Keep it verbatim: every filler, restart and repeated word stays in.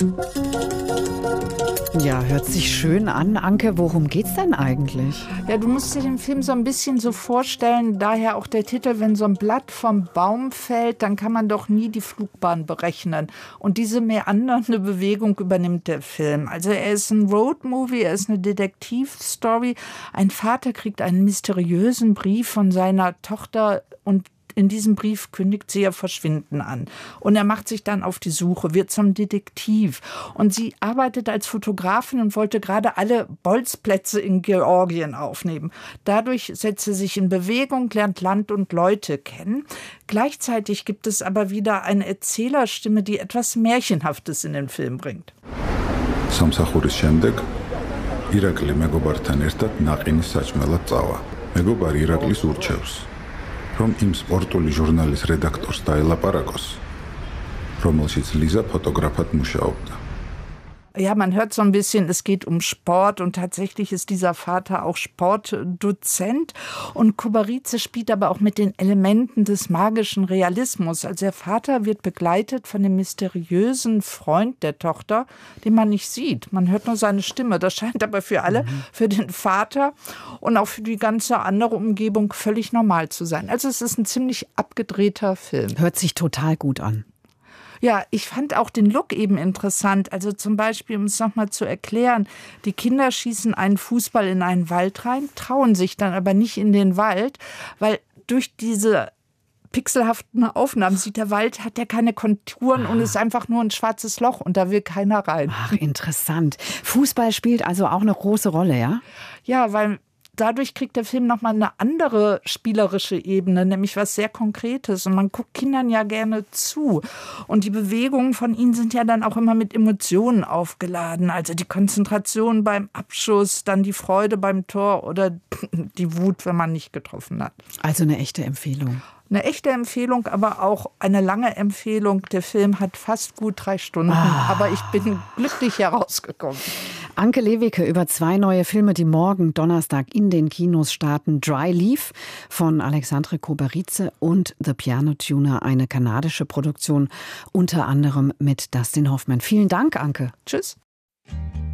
Ja, hört sich schön an. Anke, worum geht's denn eigentlich? Ja, du musst dir den Film so ein bisschen so vorstellen, daher auch der Titel, wenn so ein Blatt vom Baum fällt, dann kann man doch nie die Flugbahn berechnen. Und diese meandernde Bewegung übernimmt der Film. Also er ist ein Roadmovie, er ist eine Detektivstory. Ein Vater kriegt einen mysteriösen Brief von seiner Tochter und in diesem Brief kündigt sie ihr Verschwinden an. Und er macht sich dann auf die Suche, wird zum Detektiv. Und sie arbeitet als Fotografin und wollte gerade alle Bolzplätze in Georgien aufnehmen. Dadurch setzt sie sich in Bewegung, lernt Land und Leute kennen. Gleichzeitig gibt es aber wieder eine Erzählerstimme, die etwas Märchenhaftes in den Film bringt. Სამსახურის შემდეგ ირაკლი მეგობართან ერთად ნაყინის საჭმელად წავა. მეგობარი ირაკლის ურჩევს, რომ იმ სპორტული ჟურნალის რედაქტორს დაელაპარაკოს, რომელშიც ლიზა ფოტოგრაფად მუშაობდა. Ja, man hört so ein bisschen, es geht um Sport und tatsächlich ist dieser Vater auch Sportdozent und Kubarice spielt aber auch mit den Elementen des magischen Realismus. Also der Vater wird begleitet von dem mysteriösen Freund der Tochter, den man nicht sieht. Man hört nur seine Stimme. Das scheint aber für alle, mhm. für den Vater und auch für die ganze andere Umgebung völlig normal zu sein. Also es ist ein ziemlich abgedrehter Film. Hört sich total gut an. Ja, ich fand auch den Look eben interessant. Also zum Beispiel, um es nochmal zu erklären, die Kinder schießen einen Fußball in einen Wald rein, trauen sich dann aber nicht in den Wald, weil durch diese pixelhaften Aufnahmen sieht der Wald, hat ja keine Konturen ah. und ist einfach nur ein schwarzes Loch und da will keiner rein. Ach, interessant. Fußball spielt also auch eine große Rolle, ja? Ja, weil dadurch kriegt der Film nochmal eine andere spielerische Ebene, nämlich was sehr Konkretes. Und man guckt Kindern ja gerne zu. Und die Bewegungen von ihnen sind ja dann auch immer mit Emotionen aufgeladen. Also die Konzentration beim Abschuss, dann die Freude beim Tor oder die Wut, wenn man nicht getroffen hat. Also eine echte Empfehlung. Eine echte Empfehlung, aber auch eine lange Empfehlung. Der Film hat fast gut drei Stunden, ah. aber ich bin glücklich herausgekommen. Anke Lewicke über zwei neue Filme, die morgen Donnerstag in den Kinos starten. Dry Leaf von Alexandre Kubarice und The Piano Tuner, eine kanadische Produktion, unter anderem mit Dustin Hoffman. Vielen Dank, Anke. Tschüss.